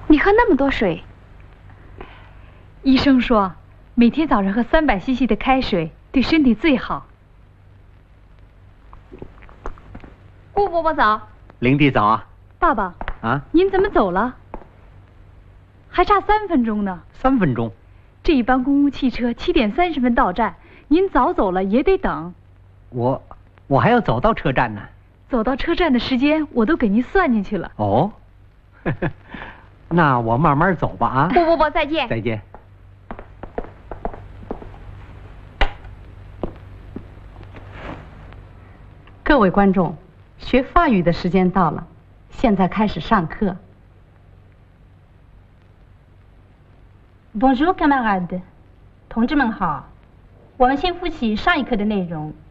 你喝那么多水？ 医生说，每天早上喝300cc的开水对身体最好。 顾伯伯早。 林弟早啊。 爸爸。 啊？ 您怎么走了？还差3分钟呢。 3分钟？ 这一班公共汽车7点30分到站，您早走了也得等。 我还要走到车站呢。 走到车站的时间我都给您算进去了。 哦。那我慢慢走吧啊。 顾伯伯再见。 再见。 各位观众，学法语的时间到了，现在开始上课。 Bonjour, camarades， 同志们好。我们先复习上一课的内容。